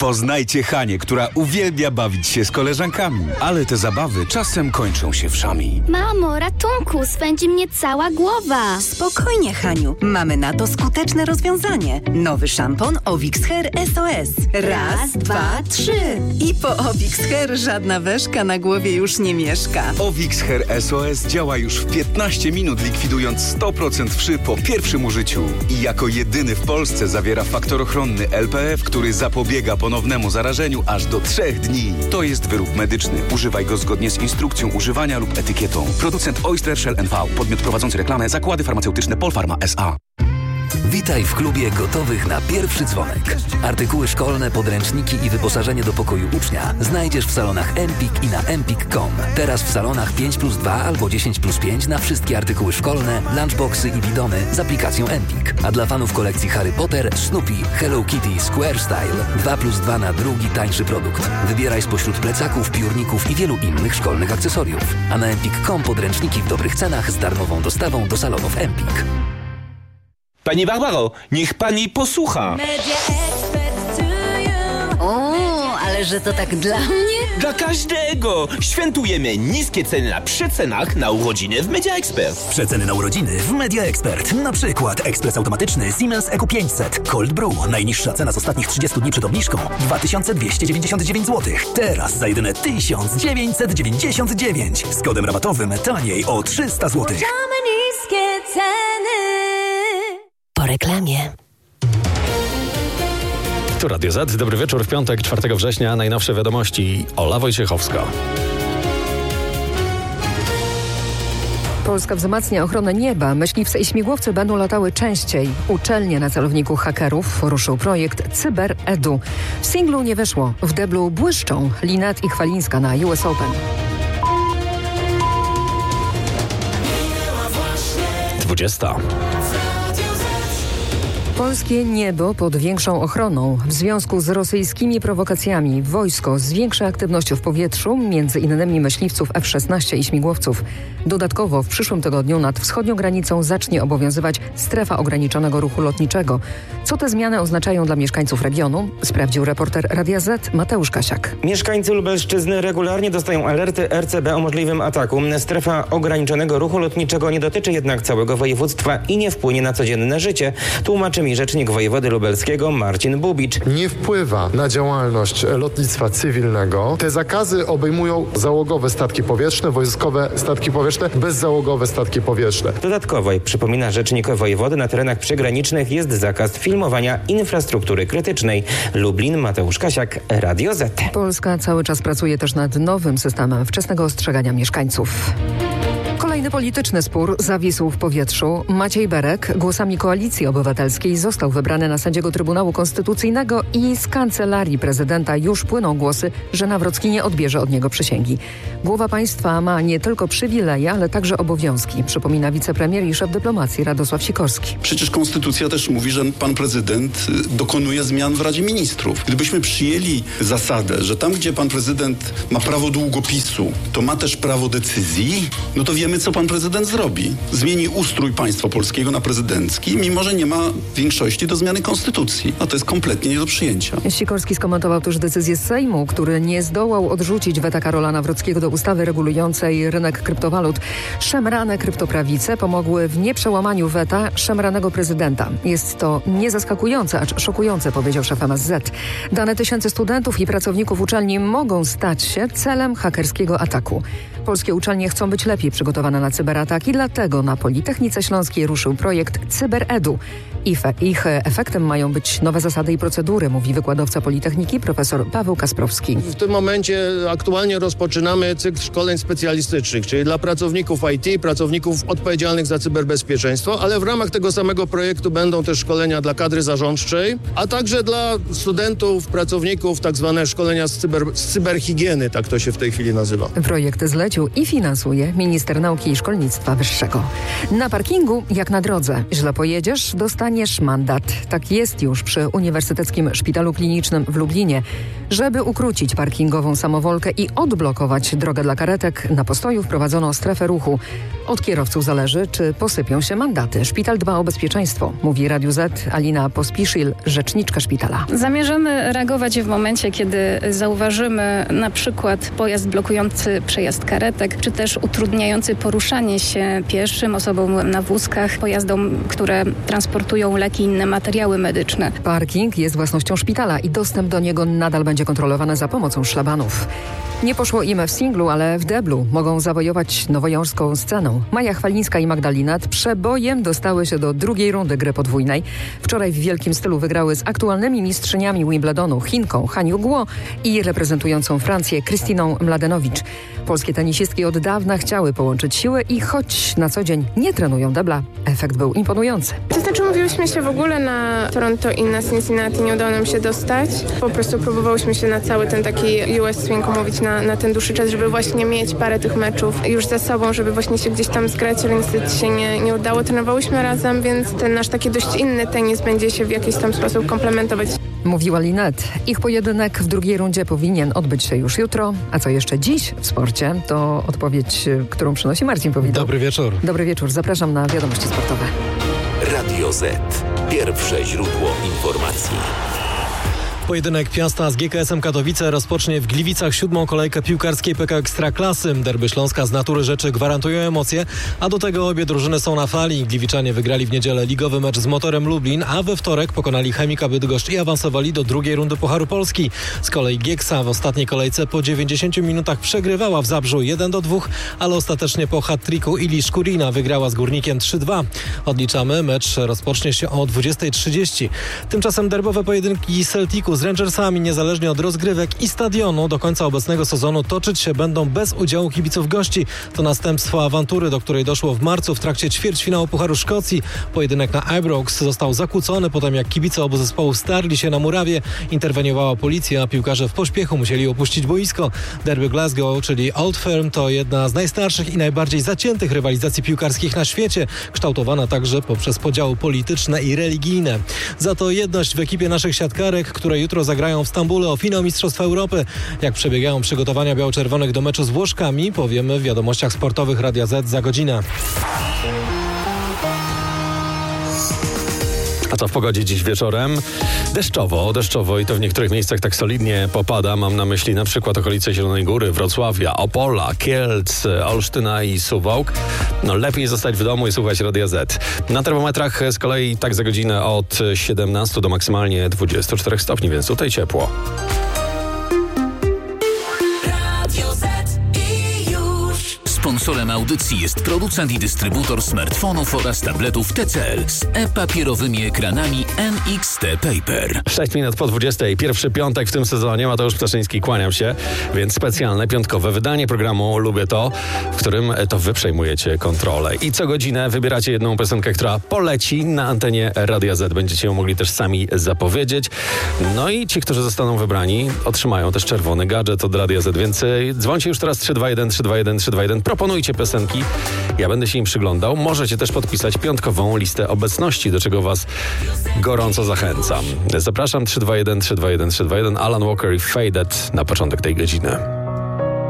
Poznajcie Hanię, która uwielbia bawić się z koleżankami, ale te zabawy czasem kończą się wszami. Mamo, ratunku, swędzi mnie cała głowa. Spokojnie, Haniu, mamy na to skuteczne rozwiązanie. Nowy szampon Ovix Hair SOS. Raz, dwa, trzy. I po Ovix Hair żadna weszka na głowie już nie mieszka. Ovix Hair SOS działa już w 15 minut, likwidując 100% wszy po pierwszym użyciu. I jako jedyny w Polsce zawiera faktor ochronny LPF, który zapobiega ponownemu zarażeniu aż do 3 dni. To jest wyrób medyczny. Używaj go zgodnie z instrukcją używania lub etykietą. Producent Oyster Shell NV. Podmiot prowadzący reklamę. Zakłady farmaceutyczne Polpharma S.A. Witaj w klubie gotowych na pierwszy dzwonek. Artykuły szkolne, podręczniki i wyposażenie do pokoju ucznia znajdziesz w salonach Empik i na empik.com. Teraz w salonach 5+2 albo 10+5 na wszystkie artykuły szkolne, lunchboxy i bidony z aplikacją Empik. A dla fanów kolekcji Harry Potter, Snoopy, Hello Kitty, Square Style 2+2 na drugi, tańszy produkt. Wybieraj spośród plecaków, piórników i wielu innych szkolnych akcesoriów. A na empik.com podręczniki w dobrych cenach z darmową dostawą do salonów Empik. Pani Barbaro, niech pani posłucha. O, ale że to tak dla mnie? Dla każdego! Świętujemy niskie ceny na przecenach na urodziny w Media Expert. Przeceny na urodziny w Media Expert. Na przykład ekspres automatyczny Siemens EQ500 Cold Brew. Najniższa cena z ostatnich 30 dni przed obniżką 2299 zł. Teraz za jedyne 1999. Z kodem rabatowym taniej o 300 zł. niskie ceny. Po reklamie. Tu Radio Z. Dobry wieczór. W piątek, 4 września. Najnowsze wiadomości. Ola Wojciechowska. Polska wzmacnia ochronę nieba. Myśliwce i śmigłowce będą latały częściej. Uczelnie na celowniku hakerów. Ruszył projekt CyberEdu. W singlu nie wyszło. W deblu błyszczą Linet i Chwalińska na US Open. 20. Polskie niebo pod większą ochroną. W związku z rosyjskimi prowokacjami wojsko zwiększa aktywność w powietrzu, między innymi myśliwców F-16 i śmigłowców. Dodatkowo w przyszłym tygodniu nad wschodnią granicą zacznie obowiązywać strefa ograniczonego ruchu lotniczego. Co te zmiany oznaczają dla mieszkańców regionu? Sprawdził reporter Radia Z Mateusz Kasiak. Mieszkańcy Lubelszczyzny regularnie dostają alerty RCB o możliwym ataku. Strefa ograniczonego ruchu lotniczego nie dotyczy jednak całego województwa i nie wpłynie na codzienne życie, tłumaczy mi rzecznik wojewody lubelskiego Marcin Bubicz. Nie wpływa na działalność lotnictwa cywilnego. Te zakazy obejmują załogowe statki powietrzne, wojskowe statki powietrzne, bezzałogowe statki powietrzne. Dodatkowo, jak przypomina rzecznik wojewody, na terenach przygranicznych jest zakaz filmowania infrastruktury krytycznej. Lublin, Mateusz Kasiak, Radio Z. Polska cały czas pracuje też nad nowym systemem wczesnego ostrzegania mieszkańców. Kolejny polityczny spór zawisł w powietrzu. Maciej Berek głosami Koalicji Obywatelskiej został wybrany na sędziego Trybunału Konstytucyjnego i z kancelarii prezydenta już płyną głosy, że Nawrocki nie odbierze od niego przysięgi. Głowa państwa ma nie tylko przywileje, ale także obowiązki, przypomina wicepremier i szef dyplomacji Radosław Sikorski. Przecież konstytucja też mówi, że pan prezydent dokonuje zmian w Radzie Ministrów. Gdybyśmy przyjęli zasadę, że tam, gdzie pan prezydent ma prawo długopisu, to ma też prawo decyzji, no to wiemy, co pan prezydent zrobi. Zmieni ustrój państwa polskiego na prezydencki, mimo że nie ma większości do zmiany konstytucji. A to jest kompletnie nie do przyjęcia. Sikorski skomentował też decyzję Sejmu, który nie zdołał odrzucić weta Karola Nawrockiego do ustawy regulującej rynek kryptowalut. Szemrane kryptoprawice pomogły w nieprzełamaniu weta szemranego prezydenta. Jest to niezaskakujące, acz szokujące, powiedział szef MSZ. Dane tysięcy studentów i pracowników uczelni mogą stać się celem hakerskiego ataku. Polskie uczelnie chcą być lepiej przygotowane na cyberataki, dlatego na Politechnice Śląskiej ruszył projekt CyberEdu. Ich efektem mają być nowe zasady i procedury, mówi wykładowca Politechniki profesor Paweł Kasprowski. W tym momencie aktualnie rozpoczynamy cykl szkoleń specjalistycznych, czyli dla pracowników IT, pracowników odpowiedzialnych za cyberbezpieczeństwo, ale w ramach tego samego projektu będą też szkolenia dla kadry zarządczej, a także dla studentów, pracowników tak zwane szkolenia z cyberhigieny, tak to się w tej chwili nazywa. Projekt zlecił i finansuje minister nauki i szkolnictwa wyższego. Na parkingu jak na drodze. Źle pojedziesz, dostaniesz dostaniesz mandat. Tak jest już przy Uniwersyteckim Szpitalu Klinicznym w Lublinie. Żeby ukrócić parkingową samowolkę i odblokować drogę dla karetek, na postoju wprowadzono strefę ruchu. Od kierowców zależy, czy posypią się mandaty. Szpital dba o bezpieczeństwo, mówi Radiu Z Alina Pospiszil, rzeczniczka szpitala. Zamierzamy reagować w momencie, kiedy zauważymy na przykład pojazd blokujący przejazd karetek, czy też utrudniający poruszanie się pieszym, osobom na wózkach, pojazdom, które transportują leki i inne materiały medyczne. Parking jest własnością szpitala i dostęp do niego nadal będzie kontrolowany za pomocą szlabanów. Nie poszło im w singlu, ale w deblu mogą zawojować nowojorską sceną. Maja Chwalińska i Magdalinat przebojem dostały się do drugiej rundy gry podwójnej. Wczoraj w wielkim stylu wygrały z aktualnymi mistrzyniami Wimbledonu, Chinką Haniu Guo i reprezentującą Francję Krystyną Mladenowicz. Polskie tenisistki od dawna chciały połączyć siły i choć na co dzień nie trenują debla, efekt był imponujący. To znaczy mówiłyśmy się w ogóle na Toronto i na Cincinnati, nie udało nam się dostać. Po prostu próbowałyśmy się na cały ten taki US Swing umówić na ten dłuższy czas, żeby właśnie mieć parę tych meczów już za sobą, żeby właśnie się gdzieś tam zgrać, ale niestety się nie udało. Trenowałyśmy razem, więc ten nasz taki dość inny tenis będzie się w jakiś tam sposób komplementować. Mówiła Linet. Ich pojedynek w drugiej rundzie powinien odbyć się już jutro. A co jeszcze dziś w sporcie? To odpowiedź, którą przynosi Marcin Powidał. Dobry wieczór. Dobry wieczór. Zapraszam na wiadomości sportowe. Radio Z. Pierwsze źródło informacji. Pojedynek Piasta z GKS-em Katowice rozpocznie w Gliwicach 7. kolejkę piłkarskiej PK Ekstraklasy. Derby Śląska z natury rzeczy gwarantują emocje, a do tego obie drużyny są na fali. Gliwiczanie wygrali w niedzielę ligowy mecz z Motorem Lublin, a we wtorek pokonali Chemika Bydgoszcz i awansowali do drugiej rundy Pucharu Polski. Z kolei Gieksa w ostatniej kolejce po 90 minutach przegrywała w Zabrzu 1-2, ale ostatecznie po hat-tricku Ili Szkurina wygrała z Górnikiem 3-2. Odliczamy, mecz rozpocznie się o 20:30. Tymczasem derbowe pojedynki Celticu z Rangersami niezależnie od rozgrywek i stadionu do końca obecnego sezonu toczyć się będą bez udziału kibiców gości. To następstwo awantury, do której doszło w marcu w trakcie ćwierćfinału Pucharu Szkocji. Pojedynek na Ibrox został zakłócony potem jak kibice obu zespołów starli się na murawie. Interweniowała policja, a piłkarze w pośpiechu musieli opuścić boisko. Derby Glasgow, czyli Old Firm, to jedna z najstarszych i najbardziej zaciętych rywalizacji piłkarskich na świecie, kształtowana także poprzez podziały polityczne i religijne. Za to jedność w ekipie naszych siatkarek, które jutro zagrają w Stambule o finał Mistrzostw Europy. Jak przebiegają przygotowania biało-czerwonych do meczu z Włoszkami, powiemy w wiadomościach sportowych Radia Z za godzinę. A to w pogodzie dziś wieczorem deszczowo i to w niektórych miejscach tak solidnie popada. Mam na myśli na przykład okolice Zielonej Góry, Wrocławia, Opola, Kielc, Olsztyna i Suwałk. No lepiej zostać w domu i słuchać Radia Z. Na termometrach z kolei tak za godzinę od 17 do maksymalnie 24 stopni, więc tutaj ciepło. Sponsorem audycji jest producent i dystrybutor smartfonów oraz tabletów TCL z e-papierowymi ekranami NXT Paper. 6 minut po 20. Pierwszy piątek w tym sezonie. Mateusz Ptaszyński, kłaniam się. Więc specjalne piątkowe wydanie programu Lubię To, w którym to wy przejmujecie kontrolę. I co godzinę wybieracie jedną piosenkę, która poleci na antenie Radia Z. Będziecie ją mogli też sami zapowiedzieć. No i ci, którzy zostaną wybrani, otrzymają też czerwony gadżet od Radia Z. Więc dzwońcie już teraz 321 321 321. Proponujcie piosenki, ja będę się im przyglądał. Możecie też podpisać piątkową listę obecności, do czego was gorąco zachęcam. Zapraszam 321 321 321. Alan Walker i Faded na początek tej godziny.